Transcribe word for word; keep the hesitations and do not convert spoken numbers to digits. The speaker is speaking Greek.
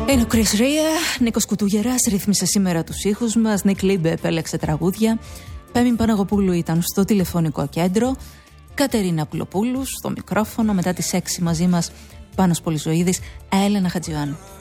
Είναι ο Chris Rea, Νίκος Κουτούγερας ρύθμισε σήμερα τους ήχους μας, Νίκ Λίμπε επέλεξε τραγούδια, Πέμη Παναγοπούλου ήταν στο τηλεφωνικό κέντρο, Κατερίνα Πουλοπούλου στο μικρόφωνο, μετά τις έξι μαζί μας Πάνος Πολυζωίδης, Έλενα Χατζιωάννου.